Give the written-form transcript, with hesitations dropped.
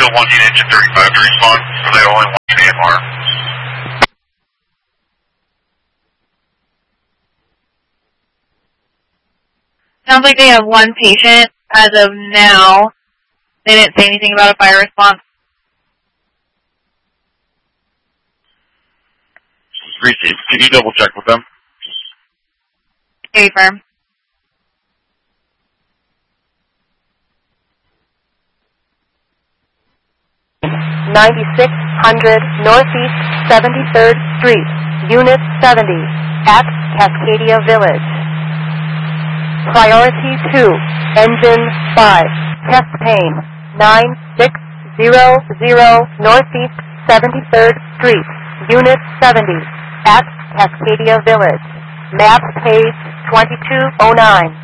still wanting engine 35 to respond, or they only want an AMR? Sounds like they have one patient as of now. They didn't say anything about a fire response. Receive. Can you double check with them? Okay, firm. $9,600 Northeast 73rd Street, Unit 70, at Cascadia Village. Priority 2, Engine 5, Chest Pain, 9600 Northeast 73rd Street, Unit 70, at Cascadia Village. Map page 2209.